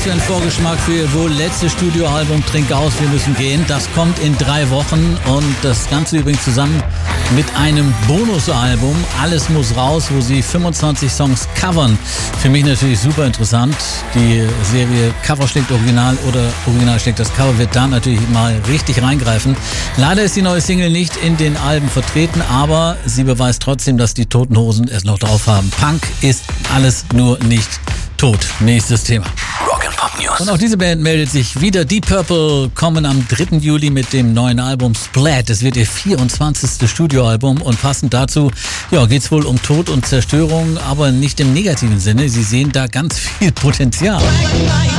was für ein Vorgeschmack für ihr wohl letztes Studioalbum Trink aus, wir müssen gehen. Das kommt in 3 Wochen und das Ganze übrigens zusammen mit einem Bonusalbum. Alles muss raus, wo sie 25 Songs covern. Für mich natürlich super interessant. Die Serie Cover schlägt Original oder Original schlägt das Cover wird da natürlich mal richtig reingreifen. Leider ist die neue Single nicht in den Alben vertreten, aber sie beweist trotzdem, dass die Toten Hosen es noch drauf haben. Punk ist alles nur nicht tot. Nächstes Thema. Rock'n'Pop News. Und auch diese Band meldet sich wieder. Deep Purple kommen am 3. Juli mit dem neuen Album Splat. Es wird ihr 24. Studioalbum und passend dazu geht es wohl um Tod und Zerstörung, aber nicht im negativen Sinne. Sie sehen da ganz viel Potenzial.